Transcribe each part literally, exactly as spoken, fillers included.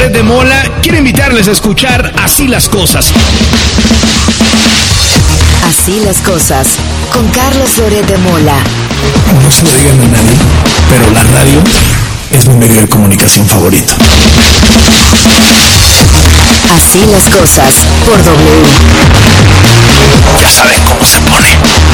Loret de Mola quiere invitarles a escuchar Así las Cosas. Así las Cosas, con Carlos Loret de Mola. No se lo digan a nadie, pero la radio es mi medio de comunicación favorito. Así las Cosas, por W. Ya saben cómo se pone.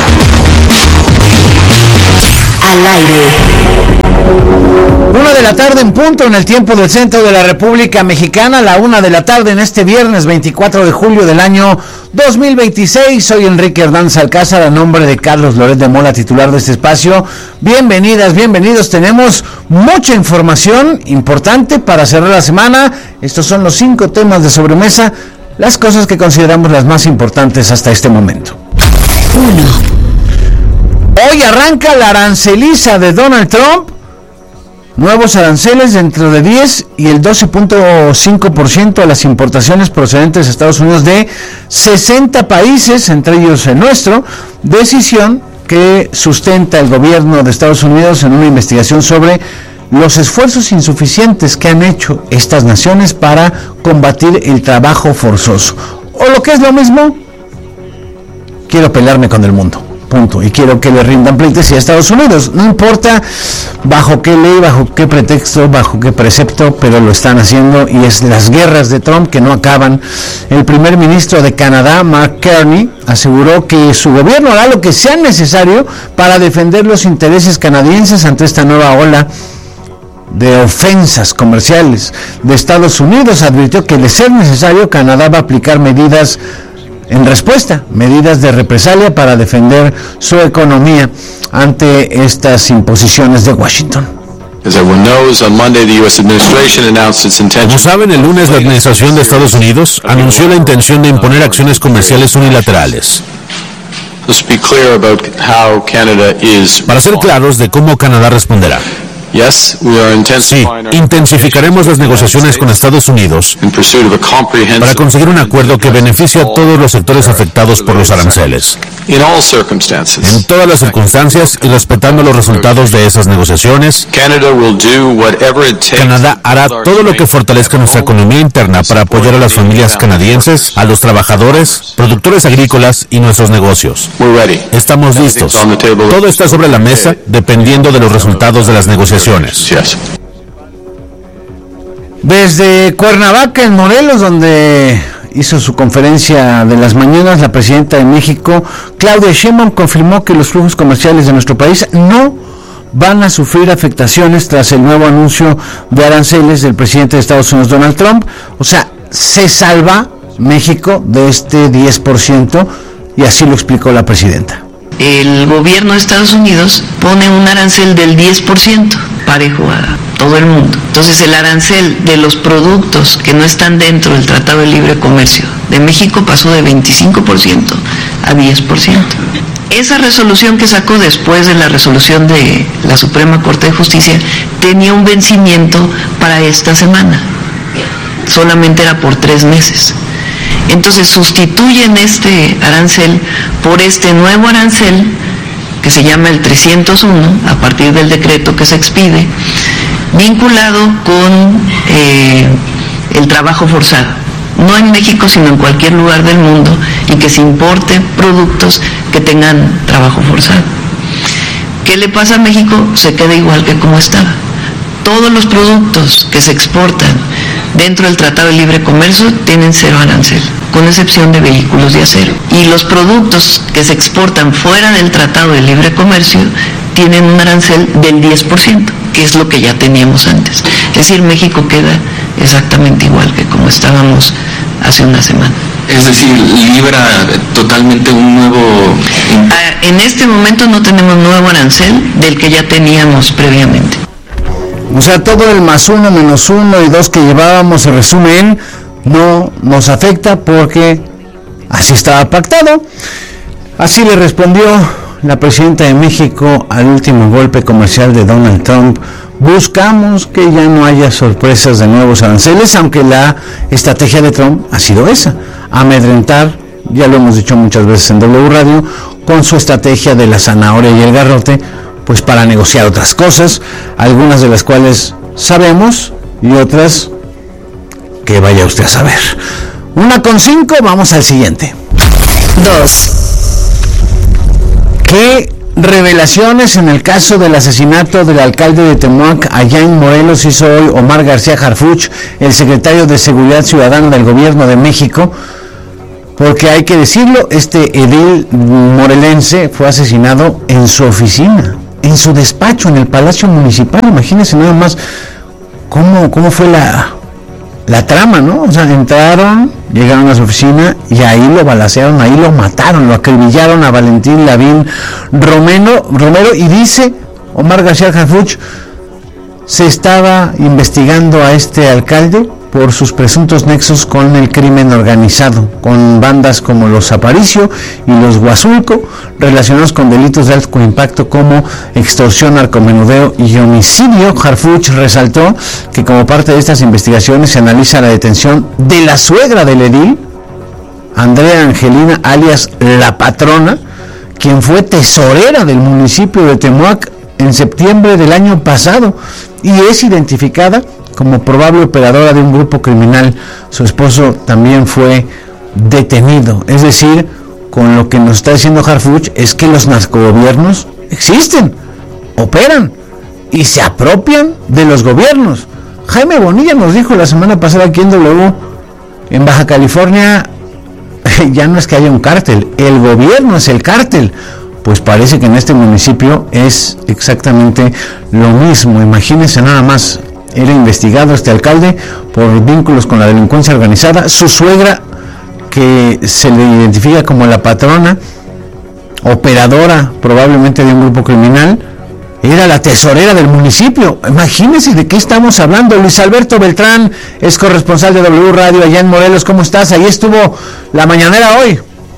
Al aire. Una de la tarde en punto en el tiempo del centro de la República Mexicana, la una de la tarde en este viernes veinticuatro de julio del año dos mil veintiséis. Soy Enrique Hernández Alcázar, a nombre de Carlos Loret de Mola, titular de este espacio. Bienvenidas, bienvenidos. Tenemos mucha información importante para cerrar la semana. Estos son los cinco temas de sobremesa, las cosas que consideramos las más importantes hasta este momento. Uno. Hoy arranca la aranceliza de Donald Trump. Nuevos aranceles dentro de diez y el doce punto cinco por ciento a las importaciones procedentes de Estados Unidos de sesenta países, entre ellos el nuestro. Decisión que sustenta el gobierno de Estados Unidos en una investigación sobre los esfuerzos insuficientes que han hecho estas naciones para combatir el trabajo forzoso. O lo que es lo mismo, quiero pelearme con el mundo. Punto. Y quiero que le rindan pleitesía a Estados Unidos. No importa bajo qué ley, bajo qué pretexto, bajo qué precepto, pero lo están haciendo, y es las guerras de Trump que no acaban. El primer ministro de Canadá, Mark Carney, aseguró que su gobierno hará lo que sea necesario para defender los intereses canadienses ante esta nueva ola de ofensas comerciales de Estados Unidos. Advirtió que, de ser necesario, Canadá va a aplicar medidas en respuesta, medidas de represalia para defender su economía ante estas imposiciones de Washington. Como saben, el lunes la administración de Estados Unidos anunció la intención de imponer acciones comerciales unilaterales. Para ser claros de cómo Canadá responderá. Sí, intensificaremos las negociaciones con Estados Unidos para conseguir un acuerdo que beneficie a todos los sectores afectados por los aranceles, en todas las circunstancias y respetando los resultados de esas negociaciones. Canadá hará todo lo que fortalezca nuestra economía interna para apoyar a las familias canadienses, a los trabajadores, productores agrícolas y nuestros negocios. Estamos listos. Todo está sobre la mesa dependiendo de los resultados de las negociaciones. Desde Cuernavaca, en Morelos, donde hizo su conferencia de las mañanas, la presidenta de México, Claudia Sheinbaum, confirmó que los flujos comerciales de nuestro país no van a sufrir afectaciones tras el nuevo anuncio de aranceles del presidente de Estados Unidos, Donald Trump. O sea, se salva México de este diez por ciento, y así lo explicó la presidenta. El gobierno de Estados Unidos pone un arancel del diez por ciento, parejo a todo el mundo. Entonces, el arancel de los productos que no están dentro del Tratado de Libre Comercio de México pasó de veinticinco por ciento a diez por ciento. Esa resolución que sacó después de la resolución de la Suprema Corte de Justicia tenía un vencimiento para esta semana. Solamente era por tres meses. Entonces sustituyen este arancel por este nuevo arancel que se llama el trescientos uno, a partir del decreto que se expide, vinculado con eh, el trabajo forzado, no en México sino en cualquier lugar del mundo, y que se importe productos que tengan trabajo forzado. ¿Qué le pasa a México? Se queda igual que como estaba. Todos los productos que se exportan dentro del Tratado de Libre Comercio tienen cero arancel, con excepción de vehículos de acero. Y los productos que se exportan fuera del Tratado de Libre Comercio tienen un arancel del diez por ciento, que es lo que ya teníamos antes. Es decir, México queda exactamente igual que como estábamos hace una semana. Es decir, libra totalmente un nuevo... Ah, en este momento no tenemos nuevo arancel del que ya teníamos previamente. O sea, todo el más uno, menos uno y dos que llevábamos se resume en no nos afecta porque así estaba pactado. Así le respondió la presidenta de México al último golpe comercial de Donald Trump. Buscamos que ya no haya sorpresas de nuevos aranceles, aunque la estrategia de Trump ha sido esa, amedrentar, ya lo hemos dicho muchas veces en W Radio, con su estrategia de la zanahoria y el garrote, pues para negociar otras cosas, algunas de las cuales sabemos y otras que vaya usted a saber. Una con cinco, vamos al siguiente. Dos. ¿Qué revelaciones en el caso del asesinato del alcalde de Temuac, allá en Morelos, hizo hoy Omar García Harfuch, el secretario de Seguridad Ciudadana del Gobierno de México? Porque hay que decirlo, este edil morelense fue asesinado en su oficina, en su despacho, en el Palacio Municipal. Imagínense nada más cómo, cómo fue la, la trama, ¿no? O sea, entraron, llegaron a su oficina y ahí lo balacearon, ahí lo mataron, lo acribillaron a Valentín Lavín Romero, Romero y dice Omar García Harfuch, se estaba investigando a este alcalde por sus presuntos nexos con el crimen organizado, con bandas como los Aparicio y los Huazulco, relacionados con delitos de alto impacto como extorsión, narcomenudeo y homicidio. Harfuch resaltó que como parte de estas investigaciones se analiza la detención de la suegra del edil, Andrea Angelina, alias La Patrona, quien fue tesorera del municipio de Temuac en septiembre del año pasado y es identificada como probable operadora de un grupo criminal. Su esposo también fue detenido. Es decir, con lo que nos está diciendo Harfuch es que los narcogobiernos existen, operan y se apropian de los gobiernos. Jaime Bonilla nos dijo la semana pasada aquí en W, en Baja California ya no es que haya un cártel, el gobierno es el cártel. Pues parece que en este municipio es exactamente lo mismo. Imagínense nada más, era investigado este alcalde por vínculos con la delincuencia organizada. Su suegra, que se le identifica como la patrona, operadora probablemente de un grupo criminal, era la tesorera del municipio. Imagínense de qué estamos hablando. Luis Alberto Beltrán es corresponsal de W Radio allá en Morelos. ¿Cómo estás? Ahí estuvo la mañanera hoy.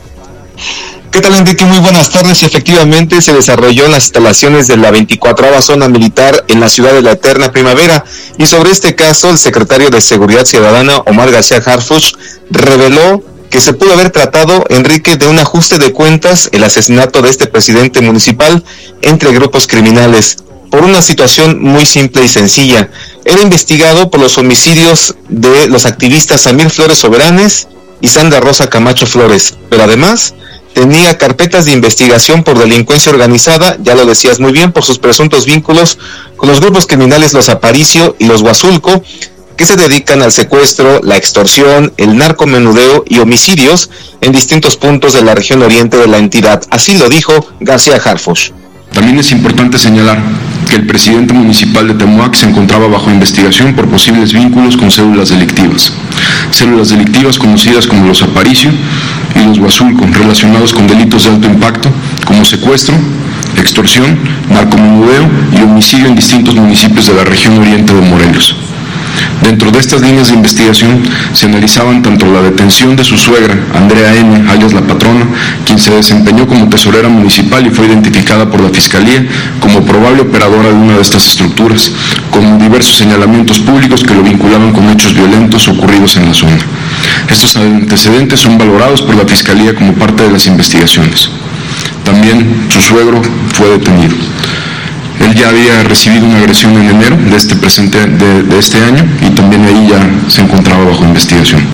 ¿Qué tal, Enrique? Muy buenas tardes. Efectivamente, se desarrolló en las instalaciones de la veinticuatrava Zona Militar en la ciudad de la Eterna Primavera. Y sobre este caso, el secretario de Seguridad Ciudadana, Omar García Harfuch, reveló que se pudo haber tratado, Enrique, de un ajuste de cuentas, el asesinato de este presidente municipal entre grupos criminales, por una situación muy simple y sencilla. Era investigado por los homicidios de los activistas Samir Flores Soberanes y Sandra Rosa Camacho Flores, pero además tenía carpetas de investigación por delincuencia organizada, ya lo decías muy bien, por sus presuntos vínculos con los grupos criminales Los Aparicio y los Huazulco, que se dedican al secuestro, la extorsión, el narcomenudeo y homicidios en distintos puntos de la región oriente de la entidad. Así lo dijo García Harfuch. También es importante señalar que el presidente municipal de Temuac se encontraba bajo investigación por posibles vínculos con células delictivas. Células delictivas conocidas como los Aparicio y los Huazulco, relacionados con delitos de alto impacto como secuestro, extorsión, narcomenudeo y homicidio en distintos municipios de la región oriente de Morelos. Dentro de estas líneas de investigación se analizaban tanto la detención de su suegra, Andrea N., alias La Patrona, quien se desempeñó como tesorera municipal y fue identificada por la Fiscalía como probable operadora de una de estas estructuras, con diversos señalamientos públicos que lo vinculaban con hechos violentos ocurridos en la zona. Estos antecedentes son valorados por la Fiscalía como parte de las investigaciones. También su suegro fue detenido. Él ya había recibido una agresión en enero de este presente de, de este año y también ahí ya se encontraba bajo investigación.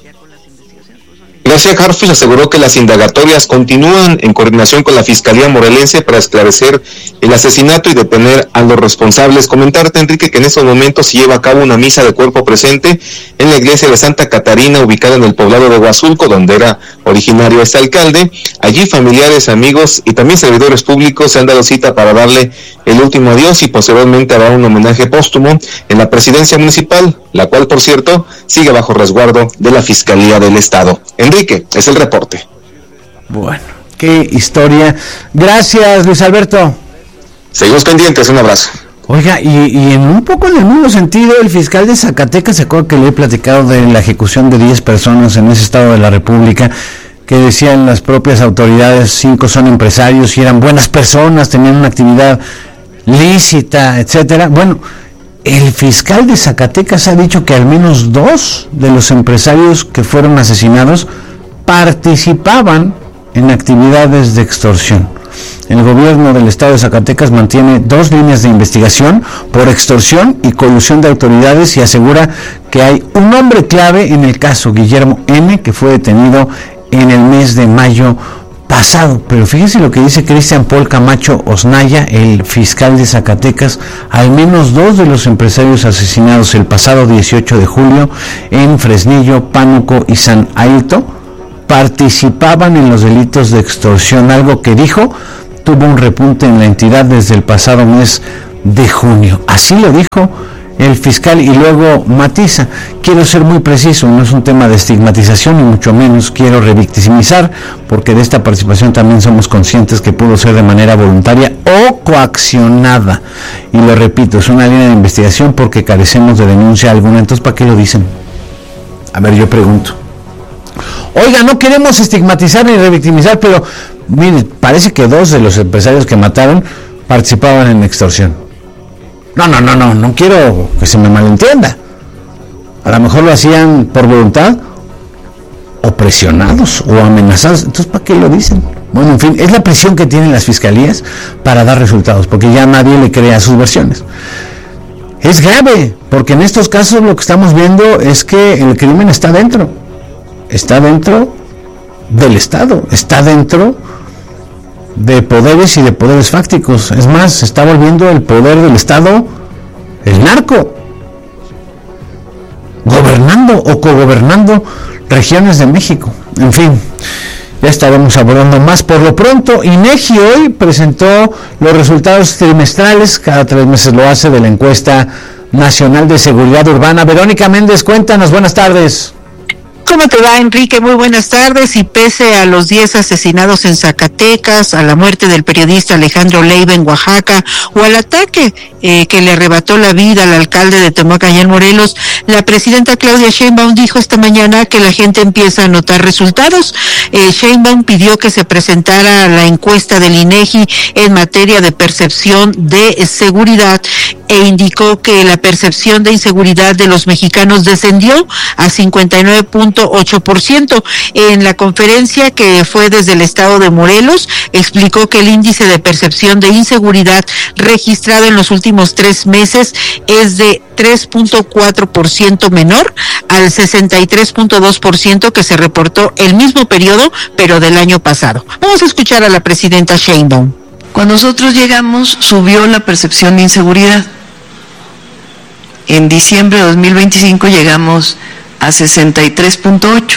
García Harfuch aseguró que las indagatorias continúan en coordinación con la Fiscalía Morelense para esclarecer el asesinato y detener a los responsables. Comentarte, Enrique, que en estos momentos se lleva a cabo una misa de cuerpo presente en la iglesia de Santa Catarina, ubicada en el poblado de Huazulco, donde era originario este alcalde. Allí familiares, amigos y también servidores públicos se han dado cita para darle el último adiós y posteriormente habrá un homenaje póstumo en la presidencia municipal, la cual, por cierto, sigue bajo resguardo de la Fiscalía del Estado. Enrique, es el reporte. Bueno, qué historia. Gracias, Luis Alberto. Seguimos pendientes, un abrazo. Oiga, y, y en un poco en el mismo sentido, el fiscal de Zacatecas, se acuerda que le he platicado de la ejecución de diez personas en ese estado de la República, que decían las propias autoridades, cinco son empresarios y eran buenas personas, tenían una actividad lícita, etcétera. Bueno, el fiscal de Zacatecas ha dicho que al menos dos de los empresarios que fueron asesinados participaban en actividades de extorsión. El gobierno del estado de Zacatecas mantiene dos líneas de investigación por extorsión y colusión de autoridades y asegura que hay un hombre clave en el caso, Guillermo N., que fue detenido en el mes de mayo pasado. Pero fíjense lo que dice Cristian Paul Camacho Osnaya, el fiscal de Zacatecas. Al menos dos de los empresarios asesinados el pasado dieciocho de julio en Fresnillo, Pánuco y San Ailto participaban en los delitos de extorsión, algo que dijo tuvo un repunte en la entidad desde el pasado mes de junio. Así lo dijo el fiscal y luego matiza: quiero ser muy preciso, no es un tema de estigmatización y mucho menos quiero revictimizar, porque de esta participación también somos conscientes que pudo ser de manera voluntaria o coaccionada. Y lo repito, es una línea de investigación porque carecemos de denuncia alguna. Entonces, ¿para qué lo dicen? A ver, yo pregunto. Oiga, no queremos estigmatizar ni revictimizar, pero mire, parece que dos de los empresarios que mataron participaban en extorsión. No, no, no, no, no quiero que se me malentienda. A lo mejor lo hacían por voluntad, o presionados, o amenazados. Entonces, ¿para qué lo dicen? Bueno, en fin, es la presión que tienen las fiscalías para dar resultados, porque ya nadie le cree a sus versiones. Es grave, porque en estos casos lo que estamos viendo es que el crimen está dentro. Está dentro del Estado, está dentro de poderes y de poderes fácticos. Es más, se está volviendo el poder del Estado el narco, gobernando o cogobernando regiones de México. En fin, ya estaremos abordando más. Por lo pronto, INEGI hoy presentó los resultados trimestrales, cada tres meses lo hace, de la encuesta nacional de seguridad urbana. Verónica Méndez, cuéntanos, buenas tardes. ¿Cómo te va, Enrique? Muy buenas tardes. Y pese a los diez asesinados en Zacatecas, a la muerte del periodista Alejandro Leiva en Oaxaca, o al ataque eh, que le arrebató la vida al alcalde de Temoac, allá en Morelos, la presidenta Claudia Sheinbaum dijo esta mañana que la gente empieza a notar resultados. Eh, Sheinbaum pidió que se presentara la encuesta del INEGI en materia de percepción de seguridad e indicó que la percepción de inseguridad de los mexicanos descendió a cincuenta y nueve punto ocho por ciento. En la conferencia que fue desde el estado de Morelos, explicó que el índice de percepción de inseguridad registrado en los últimos tres meses es de tres punto cuatro por ciento menor al sesenta y tres punto dos por ciento que se reportó el mismo periodo, pero del año pasado. Vamos a escuchar a la presidenta Sheinbaum. Cuando nosotros llegamos, subió la percepción de inseguridad. En diciembre de dos mil veinticinco llegamos a sesenta y tres punto ocho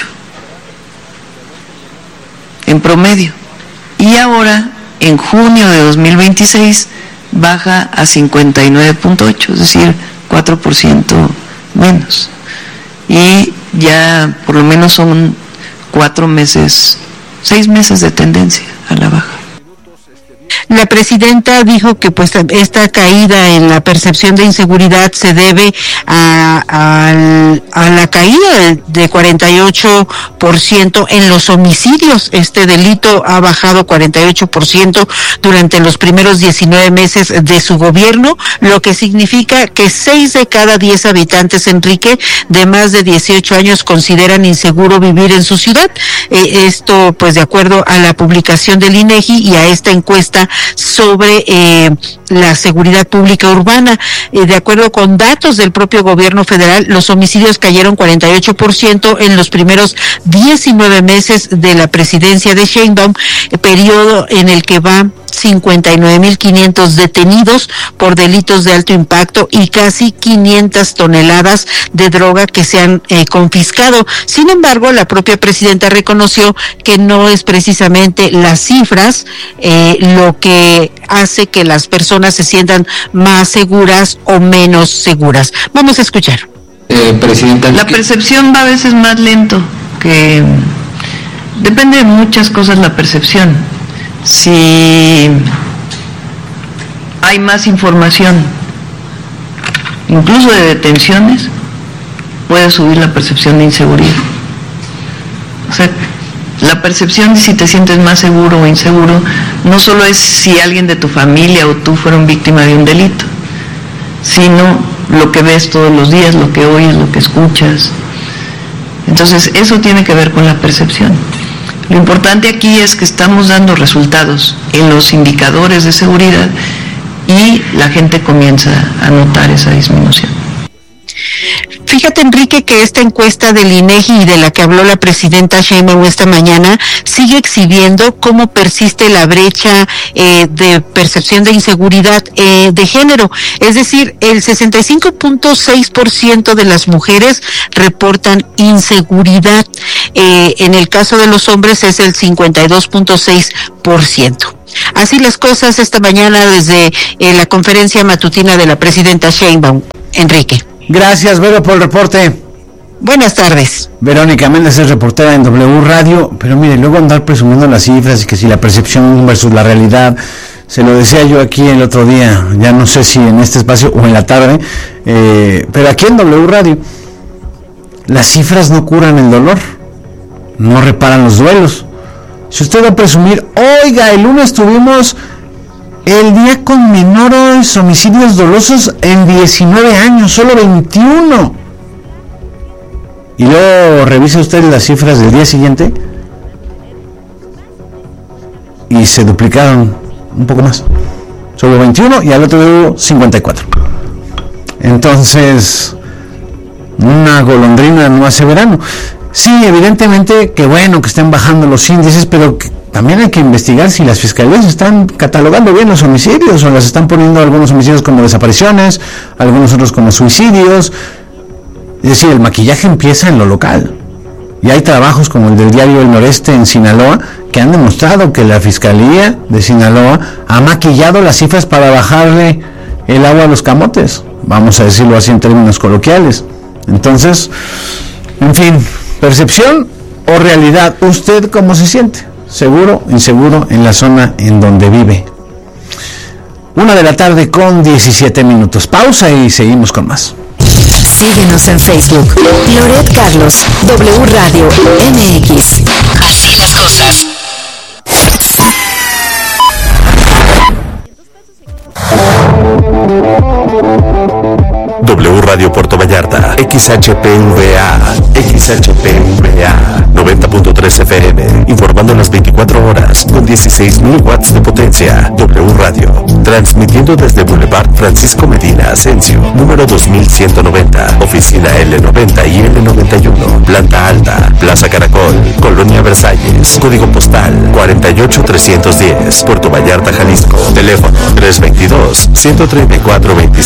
en promedio. Y ahora, en junio de dos mil veintiséis, baja a cincuenta y nueve punto ocho, es decir, cuatro por ciento menos. Y ya por lo menos son cuatro meses, seis meses de tendencia a la baja. La presidenta dijo que pues esta caída en la percepción de inseguridad se debe a, a, a la caída de, de cuarenta y ocho por ciento en los homicidios. Este delito ha bajado cuarenta y ocho por ciento durante los primeros diecinueve meses de su gobierno, lo que significa que seis de cada diez habitantes, Enrique, de más de dieciocho años consideran inseguro vivir en su ciudad. Eh, esto pues de acuerdo a la publicación del INEGI y a esta encuesta sobre eh, la seguridad pública urbana. Eh, de acuerdo con datos del propio gobierno federal, los homicidios cayeron cuarenta y ocho por ciento en los primeros diecinueve meses de la presidencia de Sheinbaum, eh, periodo en el que va cincuenta y nueve mil quinientos detenidos por delitos de alto impacto y casi quinientas toneladas de droga que se han eh, confiscado. Sin embargo, la propia presidenta reconoció que no es precisamente las cifras eh, lo que hace que las personas se sientan más seguras o menos seguras. Vamos a escuchar. Eh, presidenta, la percepción va a veces más lento, que depende de muchas cosas la percepción. Si hay más información, incluso de detenciones, puede subir la percepción de inseguridad. O sea, la percepción de si te sientes más seguro o inseguro no solo es si alguien de tu familia o tú fueron víctima de un delito, sino lo que ves todos los días, lo que oyes, lo que escuchas. Entonces, eso tiene que ver con la percepción. Lo importante aquí es que estamos dando resultados en los indicadores de seguridad y la gente comienza a notar esa disminución. Fíjate, Enrique, que esta encuesta del INEGI y de la que habló la presidenta Sheinbaum esta mañana sigue exhibiendo cómo persiste la brecha eh, de percepción de inseguridad eh, de género. Es decir, el sesenta y cinco punto seis por ciento de las mujeres reportan inseguridad. Eh, en el caso de los hombres es el cincuenta y dos punto seis por ciento. Así las cosas esta mañana desde eh, la conferencia matutina de la presidenta Sheinbaum. Enrique. Gracias, Vero, por el reporte. Buenas tardes. Verónica Méndez es reportera en W Radio, pero mire, luego andar presumiendo las cifras y que si la percepción versus la realidad, se lo decía yo aquí el otro día, ya no sé si en este espacio o en la tarde, eh, pero aquí en W Radio, las cifras no curan el dolor, no reparan los duelos. Si usted va a presumir, oiga, el lunes tuvimos el día con menores homicidios dolosos en diecinueve años, solo veintiuno. Y luego revisa usted las cifras del día siguiente y se duplicaron un poco más. Solo veintiuno y al otro día cincuenta y cuatro. Entonces, una golondrina no hace verano. Sí, evidentemente que bueno que estén bajando los índices, pero que también hay que investigar si las fiscalías están catalogando bien los homicidios o las están poniendo algunos homicidios como desapariciones, algunos otros como suicidios. Es decir, el maquillaje empieza en lo local. Y hay trabajos como el del diario El Noreste en Sinaloa que han demostrado que la Fiscalía de Sinaloa ha maquillado las cifras para bajarle el agua a los camotes. Vamos a decirlo así en términos coloquiales. Entonces, en fin, percepción o realidad, ¿usted cómo se siente? ¿Seguro, inseguro en la zona en donde vive? Una de la tarde con diecisiete minutos. Pausa y seguimos con más. Síguenos en Facebook. Loret Carlos, W Radio M X. Así las cosas. W Radio Puerto Vallarta, X H P V A, X H P V A, noventa punto tres F M, informando las veinticuatro horas, con dieciséis mil watts de potencia. W Radio, transmitiendo desde Boulevard Francisco Medina Asensio, número dos mil ciento noventa, oficina L noventa y L noventa y uno, planta alta, Plaza Caracol, Colonia Versalles, código postal cuarenta y ocho trescientos diez, Puerto Vallarta, Jalisco, teléfono tres dos dos, uno tres cuatro, dos